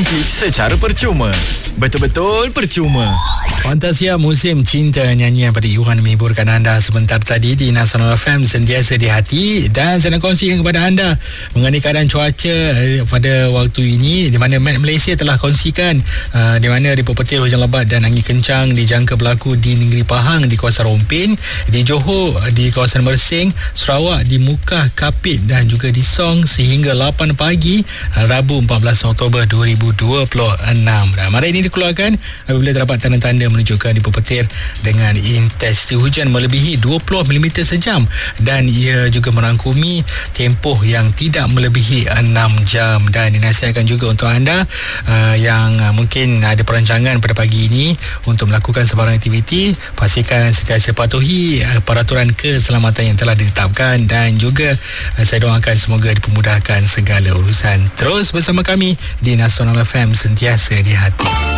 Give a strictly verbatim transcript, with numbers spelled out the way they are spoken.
Templik secara percuma. Betul-betul percuma. Fantasia Musim Cinta, nyanyian pada Yuhan menghiburkan anda sebentar tadi di Nasional F M, sentiasa di hati. Dan saya nak kongsikan kepada anda mengenai keadaan cuaca eh, pada waktu ini, di mana Met Malaysia telah kongsikan uh, di mana di pepetir hujan lebat dan angin kencang dijangka berlaku di Negeri Pahang, di kawasan Rompin, di Johor, di kawasan Mersing, Sarawak, di Mukah, Kapit dan juga di Song sehingga lapan pagi uh, Rabu empat belas Oktober dua ribu dua puluh enam. Dan amaran ini dikeluarkan apabila terdapat tanda-tanda menunjukkan di pepetir dengan intensiti hujan melebihi dua puluh milimeter sejam, dan ia juga merangkumi tempoh yang tidak melebihi enam jam. Dan dinasihatkan juga untuk anda uh, yang uh, mungkin ada perancangan pada pagi ini untuk melakukan sebarang aktiviti, pastikan sentiasa patuhi uh, peraturan keselamatan yang telah ditetapkan, dan juga uh, saya doakan semoga dipermudahkan segala urusan. Terus bersama kami di Nasional F M, sentiasa di hati.